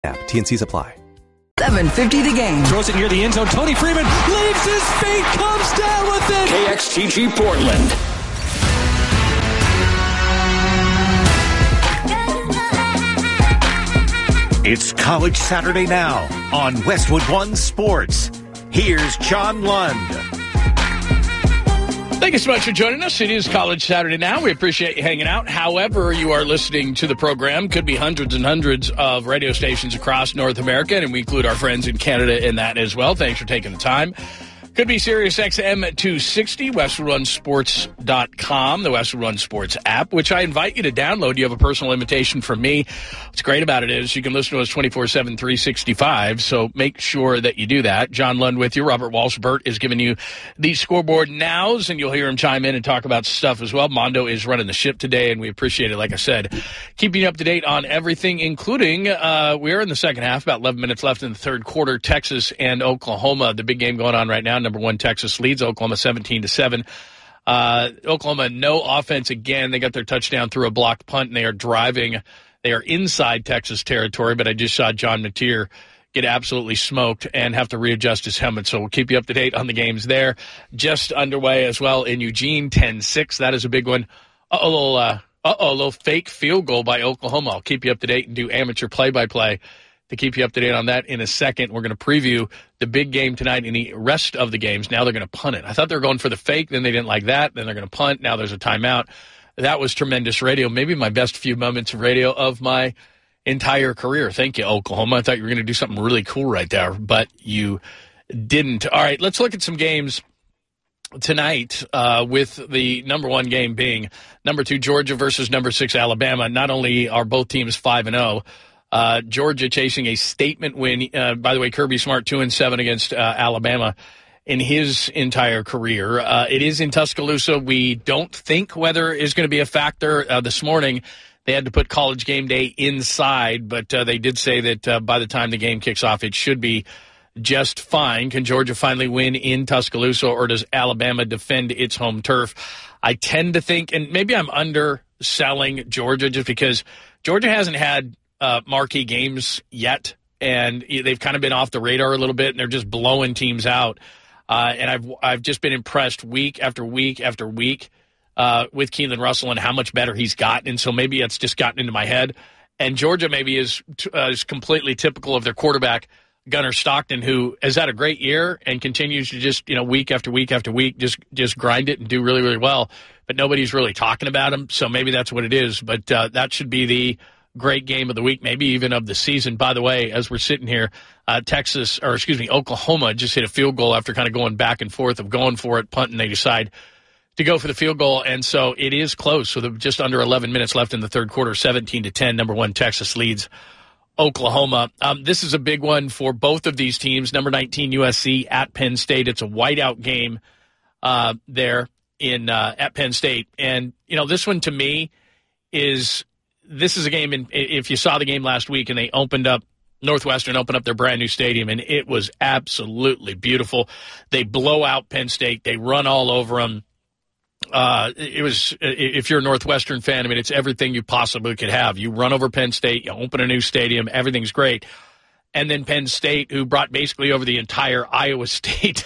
App. T&Cs apply. 750 the game. Throws it near the end zone. Tony Freeman leaves his feet, comes down with it. KXTG Portland. It's College Saturday now on Westwood One Sports. Here's John Lund. Thank you so much for joining us. It is College Saturday now. We appreciate you hanging out. However you are listening to the program, could be hundreds and hundreds of radio stations across North America, and we include our friends in Canada in that as well. Thanks for taking the time. Could be Sirius XM 260, WestwoodOneSports.com, the Westwood One Sports app, which I invite you to download. You have a personal invitation from me. What's great about it is you can listen to us 24/7, 365, so make sure that you do that. John Lund with you. Robert Walsh-Burt is giving you the scoreboard nows, and you'll hear him chime in and talk about stuff as well. Mondo is running the ship today, and we appreciate it, like I said. Keeping you up to date on everything, including we're in the second half, about 11 minutes left in the third quarter. Texas and Oklahoma, the big game going on right now. Number one, Texas leads Oklahoma 17-7. Oklahoma, no offense again. They got their touchdown through a blocked punt, and they are driving. They are inside Texas territory, but I just saw John Mateer get absolutely smoked and have to readjust his helmet. So we'll keep you up to date on the games there. Just underway as well in Eugene, 10-6. That is a big one. A little fake field goal by Oklahoma. I'll keep you up to date and do amateur play-by-play to keep you up to date on that in a second. We're going to preview the big game tonight and the rest of the games. Now they're going to punt it. I thought they were going for the fake, then they didn't like that, then they're going to punt. Now there's a timeout. That was tremendous radio, maybe my best few moments of radio of my entire career. Thank you, Oklahoma. I thought you were going to do something really cool right there, but you didn't. All right, let's look at some games tonight, with the number one game being number 2 Georgia versus number 6 Alabama. Not only are both teams 5-0, Georgia chasing a statement win. By the way, Kirby Smart 2-7 against Alabama in his entire career. It is in Tuscaloosa. We don't think weather is going to be a factor. This morning, they had to put College Game Day inside, but they did say that by the time the game kicks off, it should be just fine. Can Georgia finally win in Tuscaloosa, or does Alabama defend its home turf? I tend to think, and maybe I'm underselling Georgia just because Georgia hasn't had marquee games yet, and they've kind of been off the radar a little bit, and they're just blowing teams out. And I've just been impressed week after week after week with Keelan Russell and how much better he's gotten. And so maybe it's just gotten into my head. And Georgia maybe is completely typical of their quarterback, Gunnar Stockton, who has had a great year and continues to just, week after week after week, just grind it and do really, really well. But nobody's really talking about him. So maybe that's what it is. But that should be the great game of the week, maybe even of the season. By the way, as we're sitting here, Oklahoma just hit a field goal after kind of going back and forth of going for it, punting. They decide to go for the field goal, and so it is close. So just under 11 minutes left in the third quarter, 17-10. Number 1 Texas leads Oklahoma. This is a big one for both of these teams. Number 19 USC at Penn State. It's a whiteout game there at Penn State, and this one to me is. This is a game, if you saw the game last week, and Northwestern opened up their brand new stadium, and it was absolutely beautiful. They blow out Penn State. They run all over them. It was, if you're a Northwestern fan, it's everything you possibly could have. You run over Penn State, you open a new stadium, everything's great. And then Penn State, who brought basically over the entire Iowa State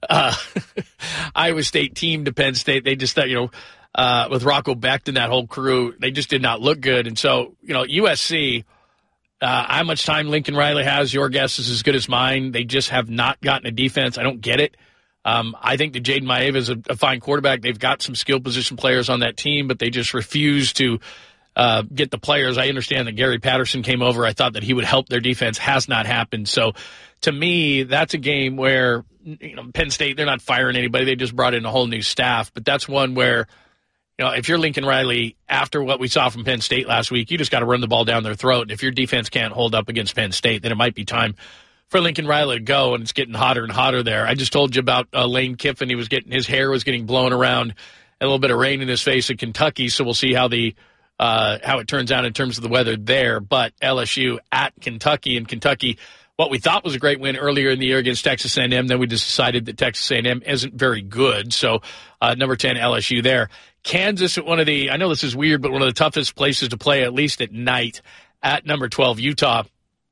team to Penn State, they just thought, with Rocco Becht and that whole crew, they just did not look good. And so, USC, how much time Lincoln Riley has, your guess is as good as mine. They just have not gotten a defense. I don't get it. I think that Jaden Maeva is a fine quarterback. They've got some skill position players on that team, but they just refuse to get the players. I understand that Gary Patterson came over. I thought that he would help their defense. Has not happened. So, to me, that's a game where, Penn State, they're not firing anybody. They just brought in a whole new staff. But that's one where, if you're Lincoln Riley, after what we saw from Penn State last week, you just got to run the ball down their throat. And if your defense can't hold up against Penn State, then it might be time for Lincoln Riley to go, and it's getting hotter and hotter there. I just told you about Lane Kiffin. His hair was getting blown around, a little bit of rain in his face in Kentucky, so we'll see how it turns out in terms of the weather there. But LSU at Kentucky, and Kentucky, what we thought was a great win earlier in the year against Texas A&M, then we just decided that Texas A&M isn't very good. So number 10 LSU there. Kansas at I know this is weird, but one of the toughest places to play, at least at night, at number 12 Utah.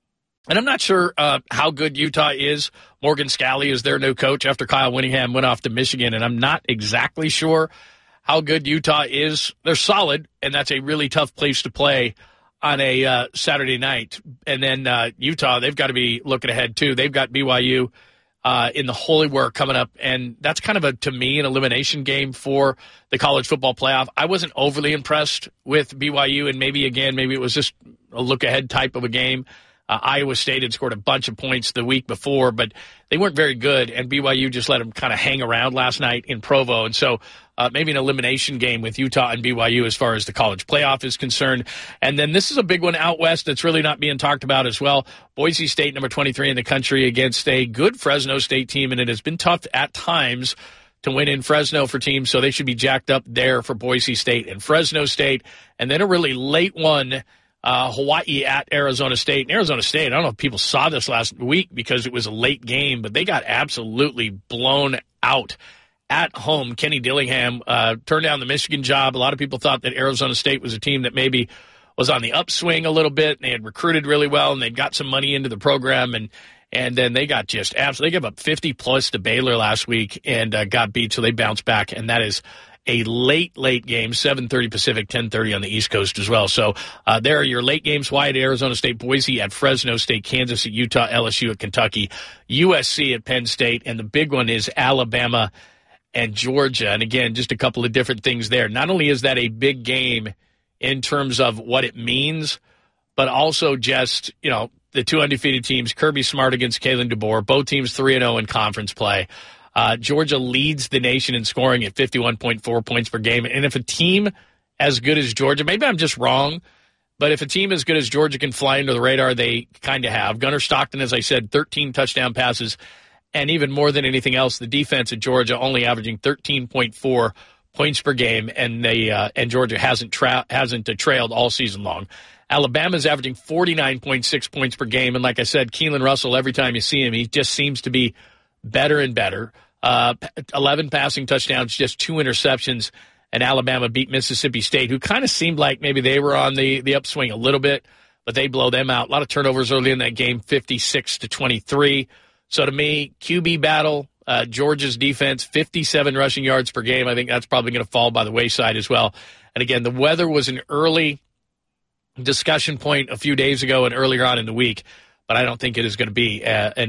And I'm not sure how good Utah is. Morgan Scalley is their new coach after Kyle Whittingham went off to Michigan, and I'm not exactly sure how good Utah is. They're solid, and that's a really tough place to play on a Saturday night. And then Utah, they've got to be looking ahead, too. They've got BYU in the Holy War coming up, and that's kind of, to me, an elimination game for the college football playoff. I wasn't overly impressed with BYU, and maybe it was just a look-ahead type of a game. Iowa State had scored a bunch of points the week before, but they weren't very good, and BYU just let them kind of hang around last night in Provo. And so maybe an elimination game with Utah and BYU as far as the college playoff is concerned. And then this is a big one out west that's really not being talked about as well. Boise State, number 23 in the country, against a good Fresno State team, and it has been tough at times to win in Fresno for teams, so they should be jacked up there for Boise State and Fresno State. And then a really late one, Hawaii at Arizona State. And Arizona State, I don't know if people saw this last week because it was a late game, but they got absolutely blown out at home. Kenny Dillingham turned down the Michigan job. A lot of people thought that Arizona State was a team that maybe was on the upswing a little bit, and they had recruited really well, and they'd got some money into the program, and then they got just absolutely, they gave up 50-plus to Baylor last week and got beat, so they bounced back, and that is a late game, 7:30 Pacific, 10:30 on the East Coast as well. So there are your late games. Hawaii at Arizona State, Boise at Fresno State, Kansas at Utah, LSU at Kentucky, USC at Penn State, and the big one is Alabama and Georgia. And again, just a couple of different things there. Not only is that a big game in terms of what it means, but also just, the two undefeated teams, Kirby Smart against Kalen DeBoer, both teams 3-0 in conference play. Georgia leads the nation in scoring at 51.4 points per game. And if a team as good as Georgia, maybe I'm just wrong, but if a team as good as Georgia can fly under the radar, they kind of have. Gunnar Stockton, as I said, 13 touchdown passes. And even more than anything else, the defense at Georgia only averaging 13.4 points per game, and Georgia hasn't trailed all season long. Alabama's averaging 49.6 points per game, and like I said, Keelan Russell, every time you see him, he just seems to be better and better. 11 passing touchdowns, just 2 interceptions, and Alabama beat Mississippi State, who kind of seemed like maybe they were on the upswing a little bit, but they blow them out. A lot of turnovers early in that game, 56-23. So to me, QB battle, Georgia's defense, 57 rushing yards per game. I think that's probably going to fall by the wayside as well. And again, the weather was an early discussion point a few days ago and earlier on in the week, but I don't think it is going to be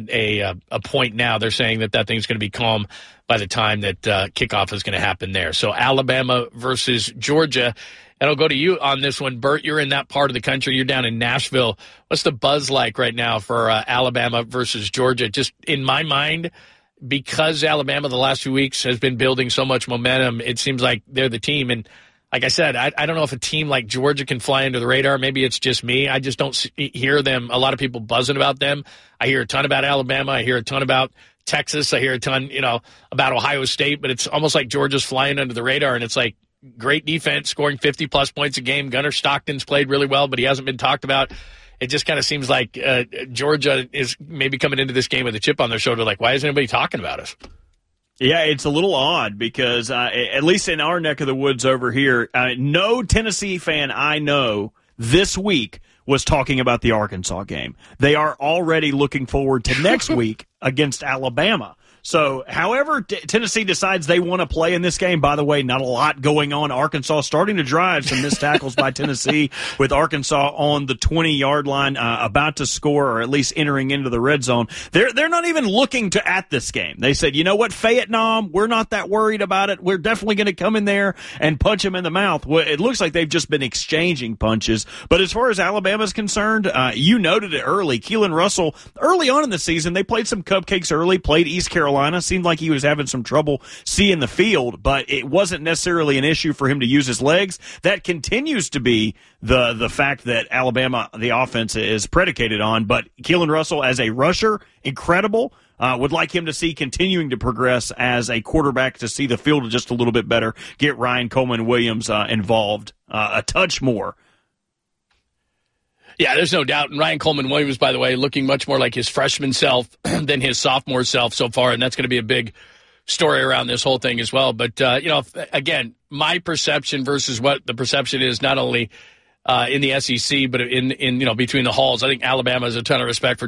a point now. They're saying that thing's going to be calm by the time that kickoff is going to happen there. So Alabama versus Georgia. And I'll go to you on this one. Bert, you're in that part of the country. You're down in Nashville. What's the buzz like right now for Alabama versus Georgia? Just in my mind, because Alabama the last few weeks has been building so much momentum, it seems like they're the team. And like I said, I don't know if a team like Georgia can fly under the radar. Maybe it's just me. I just don't hear them. A lot of people buzzing about them. I hear a ton about Alabama. I hear a ton about Texas. I hear a ton, about Ohio State. But it's almost like Georgia's flying under the radar. And it's like great defense, scoring 50-plus points a game. Gunnar Stockton's played really well, but he hasn't been talked about. It just kind of seems like Georgia is maybe coming into this game with a chip on their shoulder. Like, why isn't anybody talking about us? Yeah, it's a little odd because at least in our neck of the woods over here, no Tennessee fan I know this week was talking about the Arkansas game. They are already looking forward to next week against Alabama. So, however Tennessee decides they want to play in this game, by the way, not a lot going on. Arkansas starting to drive, some missed tackles by Tennessee, with Arkansas on the 20-yard line, about to score or at least entering into the red zone. They're not even looking at this game. They said, you know what, Fayette-Nom, we're not that worried about it. We're definitely going to come in there and punch them in the mouth. Well, it looks like they've just been exchanging punches. But as far as Alabama's concerned, you noted it early. Keelan Russell, early on in the season, they played some cupcakes early, played East Carolina. Seemed like he was having some trouble seeing the field, but it wasn't necessarily an issue for him to use his legs. That continues to be the fact that Alabama, the offense, is predicated on. But Keelan Russell as a rusher, incredible. Would like him to see continuing to progress as a quarterback, to see the field just a little bit better, get Ryan Coleman Williams involved a touch more. Yeah, there's no doubt. And Ryan Coleman Williams, by the way, looking much more like his freshman self than his sophomore self so far, and that's going to be a big story around this whole thing as well. But, again, my perception versus what the perception is not only in the SEC but in between the halls, I think Alabama has a ton of respect for